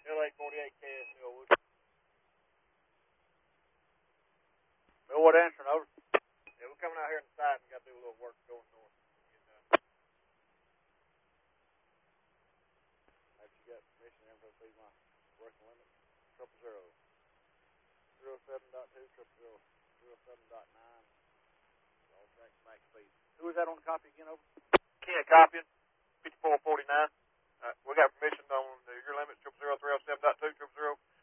L848 KS Millwood. Millwood answering, over. Yeah, we're coming out here on the side and got to do a little work going north. Have you got permission to proceed my working limit? 000. 07.2, 07.9. All track max speed. Who was that on the copy again, over? Ken copying, 5449. We got permission on your limit, 00307.2, 000.